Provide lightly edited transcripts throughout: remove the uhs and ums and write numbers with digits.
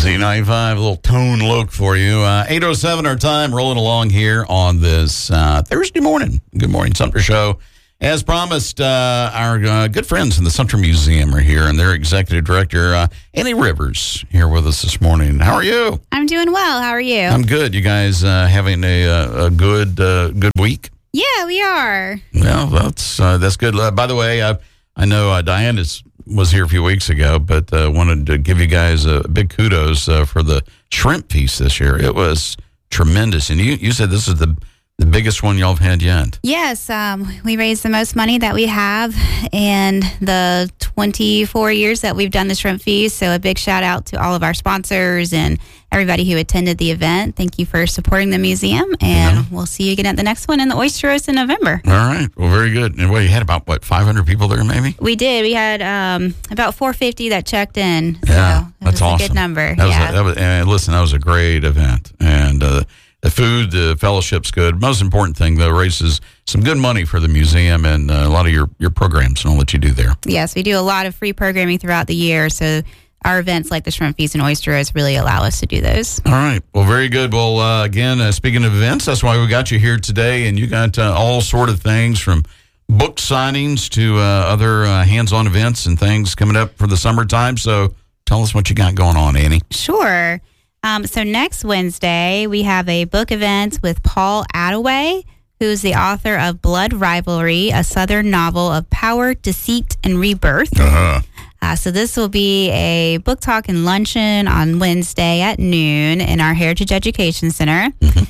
Z95, a little tone look for you. 8:07 our time, rolling along here on this Thursday morning. Good morning, Sumter Show. As promised, our good friends in the Sumter Museum are here, and their executive director, Annie Rivers, here with us this morning. How are you? I'm doing well. How are you? I'm good. You guys having a good week? Yeah, we are. Well, that's good. By the way, I know Diane was here a few weeks ago, but wanted to give you guys a big kudos for the shrimp feast this year. It was tremendous, and you said this is the biggest one y'all have had yet. Yes, we raised the most money that we have in the 24 years that we've done the shrimp feast. So a big shout out to all of our sponsors and everybody who attended the event. Thank you for supporting the museum, and we'll see you again at the next one in the Oyster Roast in November. All right. Well, very good. And you had about 500 people there, maybe? We did. We had about 450 that checked in. So yeah, that's awesome. A good number. And listen, that was a great event, and the food, the fellowship's good. Most important thing, though, raises some good money for the museum and a lot of your programs and all that you do there. Yes, we do a lot of free programming throughout the year, so our events like the Shrimp Feast and Oyster Roast really allow us to do those. All right. Well, very good. Well, again, speaking of events, that's why we got you here today, and you got all sort of things from book signings to other hands-on events and things coming up for the summertime. So tell us what you got going on, Annie. Sure. So next Wednesday, we have a book event with Paul Attaway, who's the author of Blood Rivalry, a Southern novel of power, deceit, and rebirth. So this will be a book talk and luncheon on Wednesday at noon in our Heritage Education Center.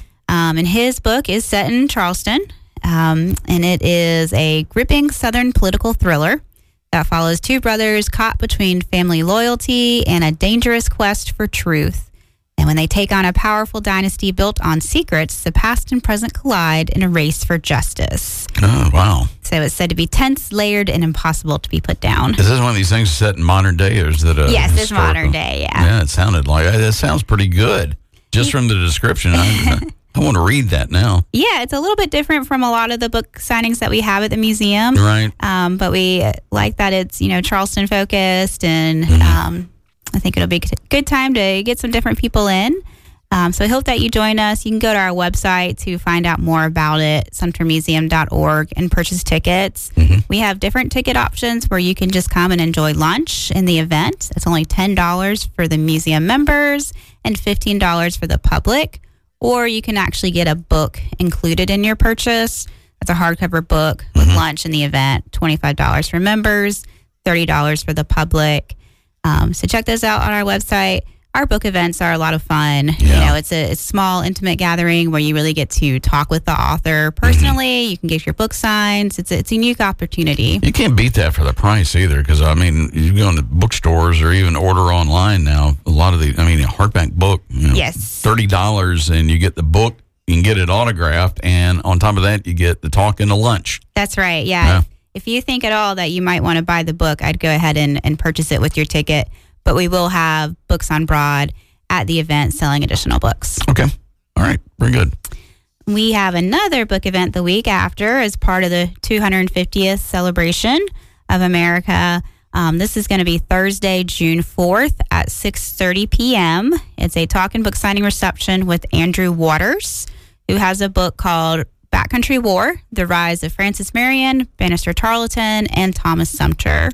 And his book is set in Charleston, and it is a gripping Southern political thriller that follows two brothers caught between family loyalty and a dangerous quest for truth. And when they take on a powerful dynasty built on secrets, the past and present collide in a race for justice. Oh, wow. So it's said to be tense, layered, and impossible to be put down. Is this one of these things set in modern day, or is that a Yes, it's historical? modern day, yeah. Yeah, it sounded like it. That sounds pretty good. Just from the description, I want to read that now. Yeah, it's a little bit different from a lot of the book signings that we have at the museum. Right. But we like that it's, Charleston focused, and I think it'll be a good time to get some different people in. So I hope that you join us. You can go to our website to find out more about it, sumtermuseum.org, and purchase tickets. We have different ticket options where you can just come and enjoy lunch in the event. It's only $10 for the museum members and $15 for the public. Or you can actually get a book included in your purchase. That's a hardcover book with lunch in the event, $25 for members, $30 for the public. So check those out on our website. Our book events are a lot of fun. Yeah. It's a small, intimate gathering where you really get to talk with the author personally. You can get your book signed. It's a unique opportunity. You can't beat that for the price either, because, you go into bookstores or even order online now. A lot of a hardback book, Yes. $30, and you get the book, you can get it autographed, and on top of that, you get the talk and the lunch. That's right, yeah. If you think at all that you might want to buy the book, I'd go ahead and purchase it with your ticket. But we will have Books on Broad at the event selling additional books. Okay. All right. Very good. We have another book event the week after as part of the 250th celebration of America. This is going to be Thursday, June 4th at 6:30 p.m. It's a talk and book signing reception with Andrew Waters, who has a book called Backcountry War, The Rise of Francis Marion, Bannister Tarleton, and Thomas Sumter.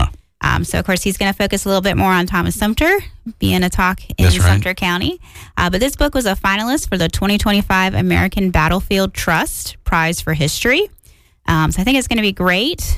So, of course, he's going to focus a little bit more on Thomas Sumter, being a talk in Sumter County. But this book was a finalist for the 2025 American Battlefield Trust Prize for History. So I think it's going to be great.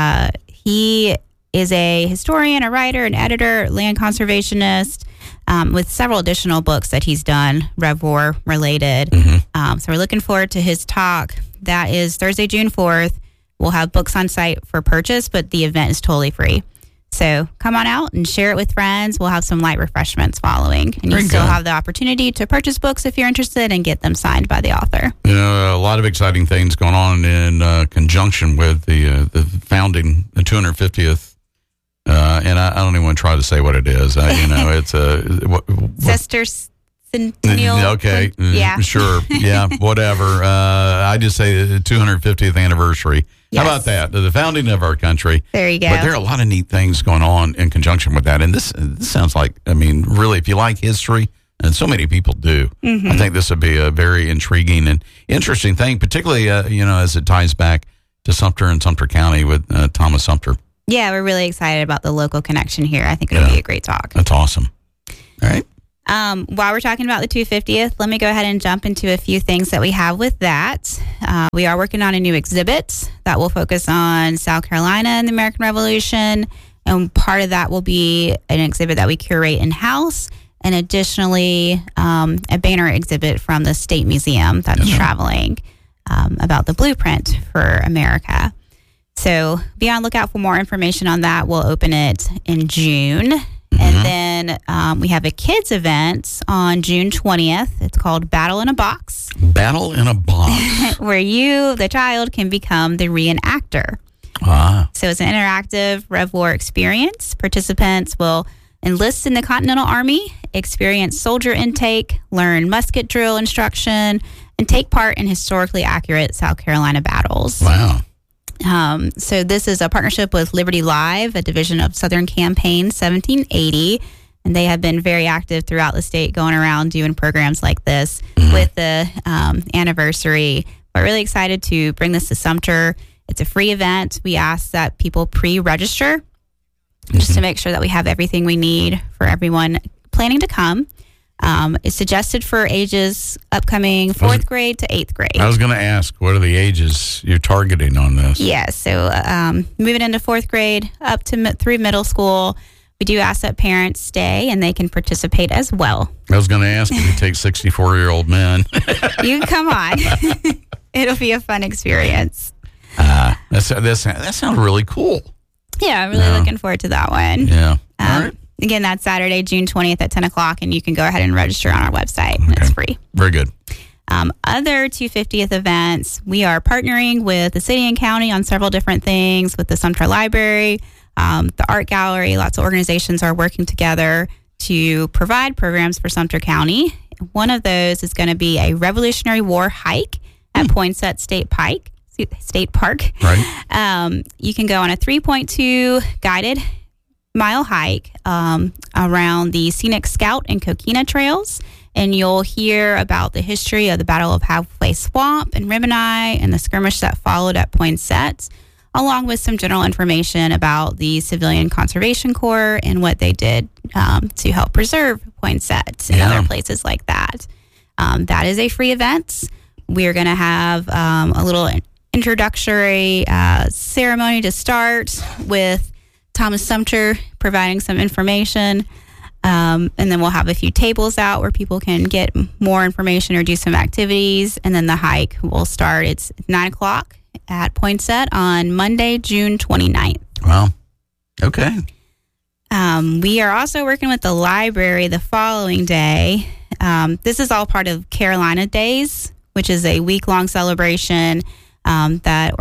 He is a historian, a writer, an editor, land conservationist, with several additional books that he's done, Rev War related. So we're looking forward to his talk. That is Thursday, June 4th. We'll have books on site for purchase, but the event is totally free. So come on out and share it with friends. We'll have some light refreshments following. And you still have the opportunity to purchase books if you're interested and get them signed by the author. A lot of exciting things going on in conjunction with the founding, the 250th. And I don't even want to try to say what it is. It's a... Centennial. Okay. Yeah. Sure. Yeah. Whatever. I just say the 250th anniversary. Yes. How about that? The founding of our country. There you go. But there are a lot of neat things going on in conjunction with that. And this sounds like, I mean, really, if you like history, and so many people do, I think this would be a very intriguing and interesting thing, particularly, as it ties back to Sumter and Sumter County with Thomas Sumter. Yeah, we're really excited about the local connection here. I think it'll be a great talk. That's awesome. All right. While we're talking about the 250th, let me go ahead and jump into a few things that we have with that. We are working on a new exhibit that will focus on South Carolina and the American Revolution. And part of that will be an exhibit that we curate in-house. And additionally, a banner exhibit from the State Museum that's traveling about the blueprint for America. So be on lookout for more information on that. We'll open it in June. And then we have a kids event on June 20th. It's called Battle in a Box. Battle in a Box. Where you, the child, can become the reenactor. So it's an interactive Rev War experience. Participants will enlist in the Continental Army, experience soldier intake, learn musket drill instruction, and take part in historically accurate South Carolina battles. Wow. So this is a partnership with Liberty Live, a division of Southern Campaign 1780. And they have been very active throughout the state, going around doing programs like this with the anniversary. We're really excited to bring this to Sumter. It's a free event. We ask that people pre-register just to make sure that we have everything we need for everyone planning to come. It's suggested for ages upcoming 4th grade to 8th grade. I was going to ask, what are the ages you're targeting on this? Yeah, so moving into 4th grade up to through middle school, we do ask that parents stay and they can participate as well. I was going to ask if you take 64-year-old men. You can come on. It'll be a fun experience. That sounds really cool. Yeah, I'm really looking forward to that one. Yeah. All right. Again, that's Saturday, June 20th at 10 o'clock, and you can go ahead and register on our website. Okay. It's free. Very good. Other 250th events, we are partnering with the city and county on several different things, with the Sumter Library, the Art Gallery. Lots of organizations are working together to provide programs for Sumter County. One of those is going to be a Revolutionary War hike at Poinsett State Park. Right. You can go on a 3.2 guided mile hike around the Scenic Scout and Coquina trails, and you'll hear about the history of the Battle of Halfway Swamp and Ribboneye and the skirmish that followed at Poinsett, along with some general information about the Civilian Conservation Corps and what they did to help preserve Poinsett and other places like that. That is a free event. We're going to have a little introductory ceremony to start with Thomas Sumter providing some information. And then we'll have a few tables out where people can get more information or do some activities. And then the hike will start. It's 9 o'clock at Poinsett on Monday, June 29th. Wow. Okay. We are also working with the library the following day. This is all part of Carolina Days, which is a week-long celebration that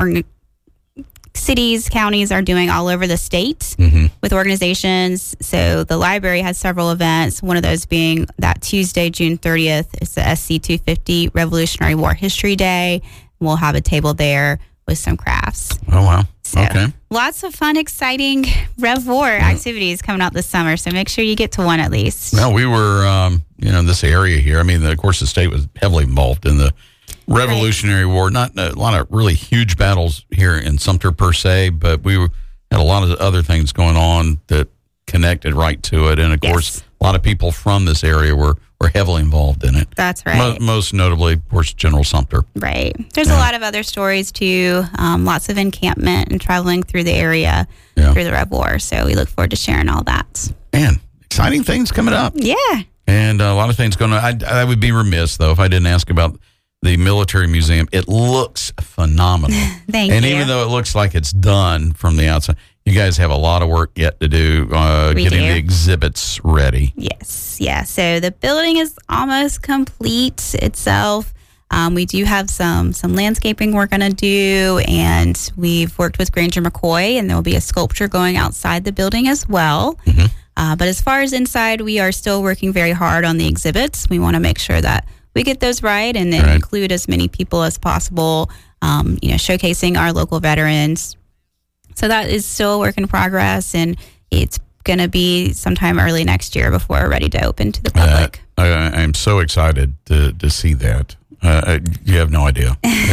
cities, counties are doing all over the state with organizations. So the library has several events, one of those being that Tuesday, June 30th. It's the SC 250 Revolutionary War History Day. We'll have a table there with some crafts. Oh, wow. So, okay. Lots of fun, exciting Rev War activities coming out this summer. So make sure you get to one at least. Well, we were, this area here. I mean, of course, the state was heavily involved in the Revolutionary War. Not a lot of really huge battles here in Sumter per se, but we had a lot of other things going on that connected right to it. And of course, a lot of people from this area were heavily involved in it. That's right. Most notably, of course, General Sumter. Right. There's a lot of other stories too. Lots of encampment and traveling through the area through the Rev War. So we look forward to sharing all that. Man, exciting things coming up. Yeah. And a lot of things going on. I would be remiss, though, if I didn't ask about the Military Museum. It looks phenomenal. Thank and you. even though it looks like it's done from the outside, you guys have a lot of work yet to do getting the exhibits ready. Yes. Yeah. So the building is almost complete itself. We do have some landscaping we're going to do, and we've worked with Granger McCoy, and there will be a sculpture going outside the building as well. But as far as inside, we are still working very hard on the exhibits. We want to make sure that we get those right and then include as many people as possible, showcasing our local veterans. So that is still a work in progress, and it's going to be sometime early next year before we're ready to open to the public. I'm so excited to see that. You have no idea.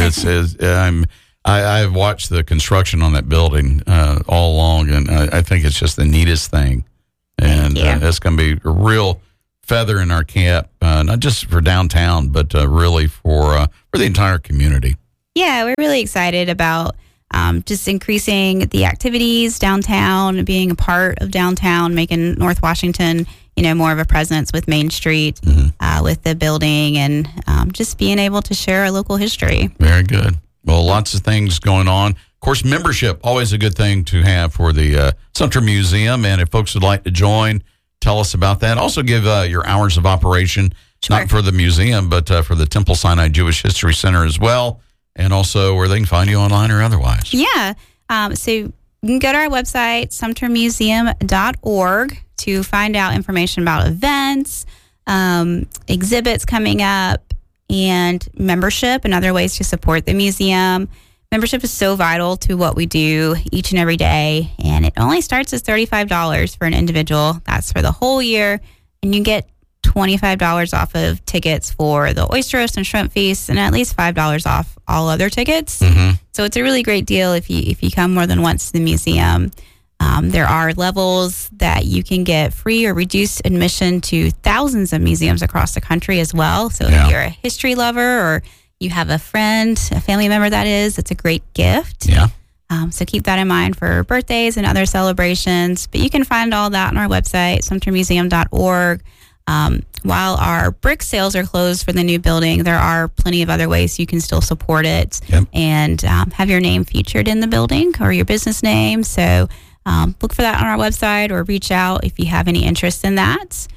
I've watched the construction on that building all along, and I think it's just the neatest thing. And it's going to be a real feather in our cap, not just for downtown, but really for the entire community. Yeah, we're really excited about just increasing the activities downtown, being a part of downtown, making North Washington, more of a presence with Main Street, with the building, and just being able to share our local history. Very good. Well, lots of things going on. Of course, membership, always a good thing to have for the Sumter Museum. And if folks would like to join, tell us about that. Also give your hours of operation, not for the museum, but for the Temple Sinai Jewish History Center as well. And also where they can find you online or otherwise. Yeah. So you can go to our website, sumtermuseum.org, to find out information about events, exhibits coming up, and membership and other ways to support the museum. Membership is so vital to what we do each and every day, and it only starts as $35 for an individual. That's for the whole year, and you get $25 off of tickets for the oyster roast and shrimp feast, and at least $5 off all other tickets. So it's a really great deal if you come more than once to the museum. There are levels that you can get free or reduced admission to thousands of museums across the country as well. So if you're a history lover or you have a friend, a family member it's a great gift. Yeah. So keep that in mind for birthdays and other celebrations. But you can find all that on our website, sumtermuseum.org. While our brick sales are closed for the new building, there are plenty of other ways you can still support it and have your name featured in the building or your business name. So look for that on our website or reach out if you have any interest in that.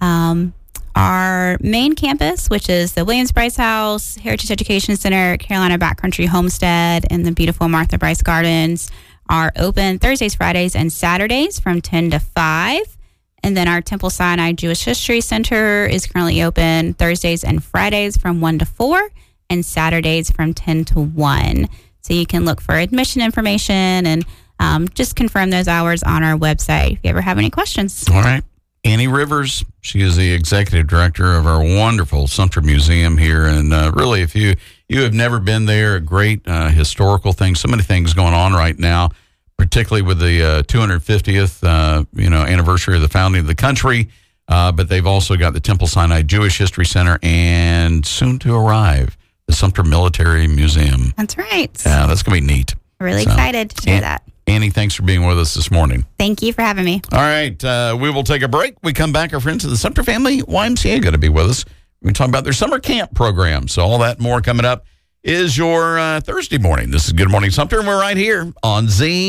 Our main campus, which is the Williams Bryce House, Heritage Education Center, Carolina Backcountry Homestead, and the beautiful Martha Bryce Gardens, are open Thursdays, Fridays, and Saturdays from 10 to 5. And then our Temple Sinai Jewish History Center is currently open Thursdays and Fridays from 1 to 4 and Saturdays from 10 to 1. So you can look for admission information and just confirm those hours on our website if you ever have any questions. All right. Annie Rivers, she is the executive director of our wonderful Sumter Museum here. And really, if you have never been there, a great historical thing, so many things going on right now, particularly with the 250th anniversary of the founding of the country. But they've also got the Temple Sinai Jewish History Center and soon to arrive, the Sumter Military Museum. That's right. Yeah, that's going to be neat. Really excited to share that. Annie, thanks for being with us this morning. Thank you for having me. All right, we will take a break. We come back, our friends at the Sumter Family YMCA are going to be with us. We're going to talk about their summer camp program. So all that and more coming up is your Thursday morning. This is Good Morning Sumter, and we're right here on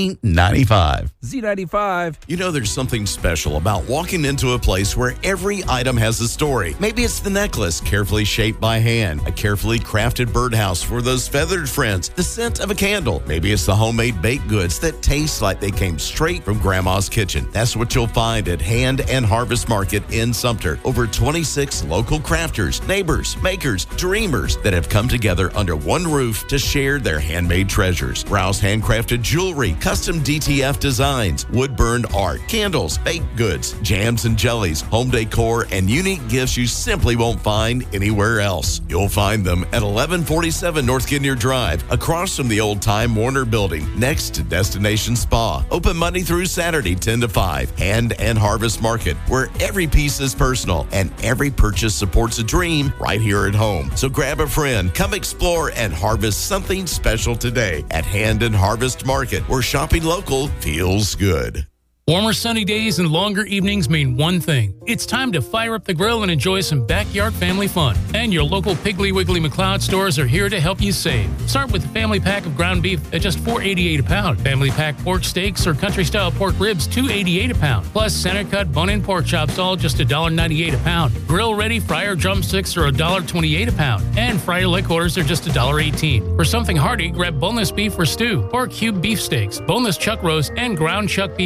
Z95. Z95. You know, there's something special about walking into a place where every item has a story. Maybe it's the necklace, carefully shaped by hand, a carefully crafted birdhouse for those feathered friends, the scent of a candle. Maybe it's the homemade baked goods that taste like they came straight from Grandma's kitchen. That's what you'll find at Hand and Harvest Market in Sumter. Over 26 local crafters, neighbors, makers, dreamers that have come together under one roof to share their handmade treasures. Browse handcrafted jewelry, custom DTF designs, wood-burned art, candles, baked goods, jams and jellies, home decor, and unique gifts you simply won't find anywhere else. You'll find them at 1147 North Kinnear Drive, across from the old Time Warner Building, next to Destination Spa. Open Monday through Saturday, 10 to 5. Hand and Harvest Market, where every piece is personal and every purchase supports a dream right here at home. So grab a friend, come explore and harvest something special today at Hand and Harvest Market, where shopping local feels good. Warmer sunny days and longer evenings mean one thing. It's time to fire up the grill and enjoy some backyard family fun. And your local Piggly Wiggly McLeod stores are here to help you save. Start with a family pack of ground beef at just $4.88 a pound. Family pack pork steaks or country-style pork ribs, $2.88 a pound. Plus center-cut bone-in pork chops, all just $1.98 a pound. Grill-ready fryer drumsticks are $1.28 a pound. And fryer leg quarters are just $1.18. For something hearty, grab boneless beef for stew, or cube beef steaks, boneless chuck roast, and ground chuck beef patties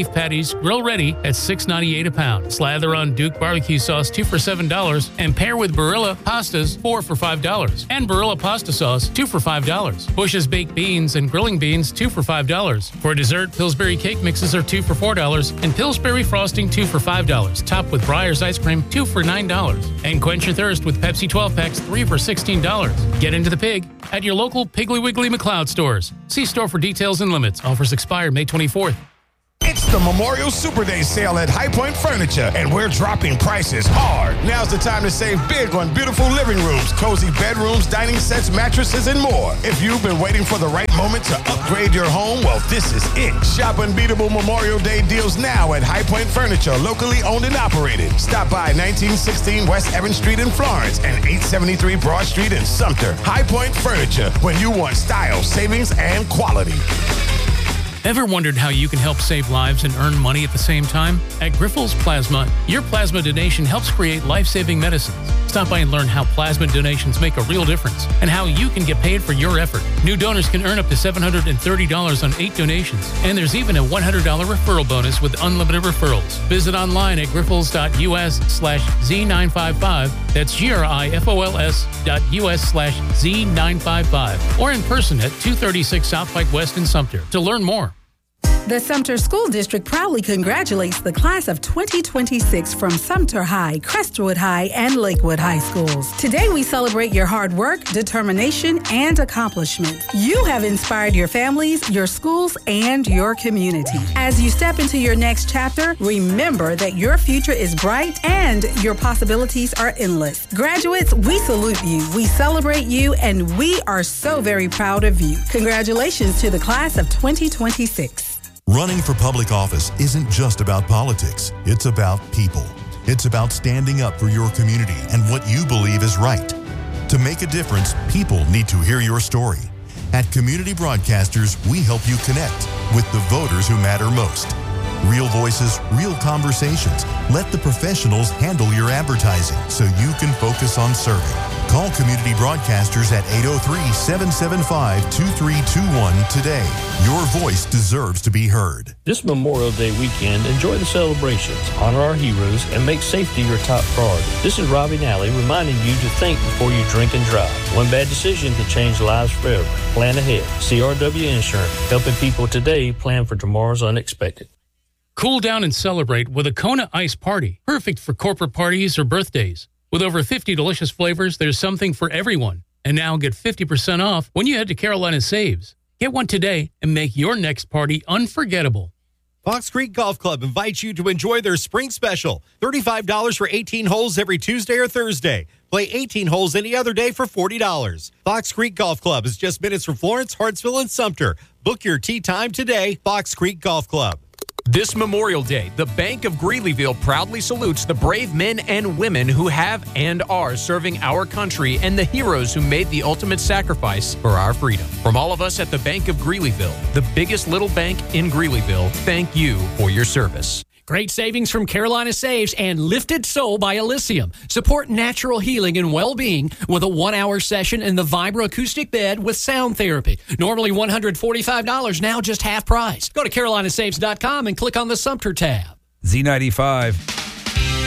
Piece Grill Ready at $6.98 a pound. Slather on Duke barbecue sauce 2 for $7 and pair with Barilla pastas 4 for $5. And Barilla pasta sauce 2 for $5. Bush's baked beans and grilling beans 2 for $5. For dessert, Pillsbury cake mixes are 2 for $4 and Pillsbury frosting 2 for $5. Topped with Breyers ice cream 2 for $9. And quench your thirst with Pepsi 12 packs 3 for $16. Get into the pig at your local Piggly Wiggly McLeod stores. See store for details and limits. Offers expire May 24th. It's the Memorial Super Day sale at High Point Furniture, and we're dropping prices hard. Now's the time to save big on beautiful living rooms, cozy bedrooms, dining sets, mattresses, and more. If you've been waiting for the right moment to upgrade your home, well, this is it. Shop unbeatable Memorial Day deals now at High Point Furniture, locally owned and operated. Stop by 1916 West Evans Street in Florence and 873 Broad Street in Sumter. High Point Furniture, when you want style, savings, and quality. Ever wondered how you can help save lives and earn money at the same time? At Grifols Plasma, your plasma donation helps create life-saving medicines. Stop by and learn how plasma donations make a real difference and how you can get paid for your effort. New donors can earn up to $730 on 8 donations, and there's even a $100 referral bonus with unlimited referrals. Visit online at grifols.us/Z955. That's grifols.us/Z955, or in person at 236 South Pike West in Sumter to learn more. The Sumter School District proudly congratulates the class of 2026 from Sumter High, Crestwood High, and Lakewood High Schools. Today we celebrate your hard work, determination, and accomplishments. You have inspired your families, your schools, and your community. As you step into your next chapter, remember that your future is bright and your possibilities are endless. Graduates, we salute you, we celebrate you, and we are so very proud of you. Congratulations to the class of 2026. Running for public office isn't just about politics. It's about people. It's about standing up for your community and what you believe is right. To make a difference, people need to hear your story. At Community Broadcasters, we help you connect with the voters who matter most. Real voices, real conversations. Let the professionals handle your advertising so you can focus on serving. Call Community Broadcasters at 803-775-2321 today. Your voice deserves to be heard. This Memorial Day weekend, enjoy the celebrations, honor our heroes, and make safety your top priority. This is Robbie Nally reminding you to think before you drink and drive. One bad decision can change lives forever. Plan ahead. CRW Insurance, helping people today plan for tomorrow's unexpected. Cool down and celebrate with a Kona Ice Party, perfect for corporate parties or birthdays. With over 50 delicious flavors, there's something for everyone. And now get 50% off when you head to Carolina Saves. Get one today and make your next party unforgettable. Fox Creek Golf Club invites you to enjoy their spring special. $35 for 18 holes every Tuesday or Thursday. Play 18 holes any other day for $40. Fox Creek Golf Club is just minutes from Florence, Hartsville, and Sumter. Book your tee time today, Fox Creek Golf Club. This Memorial Day, the Bank of Greeleyville proudly salutes the brave men and women who have and are serving our country and the heroes who made the ultimate sacrifice for our freedom. From all of us at the Bank of Greeleyville, the biggest little bank in Greeleyville, thank you for your service. Great savings from Carolina Saves and Lifted Soul by Elysium. Support natural healing and well-being with a 1-hour session in the vibroacoustic bed with sound therapy. Normally $145, now just half price. Go to carolinasaves.com and click on the Sumter tab. Z95.